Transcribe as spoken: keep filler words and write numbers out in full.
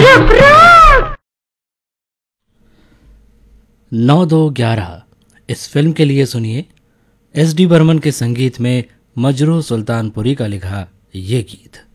नौ दो ग्यारह इस फिल्म के लिए सुनिए एस डी बर्मन के संगीत में मजरू सुल्तानपुरी का लिखा ये गीत।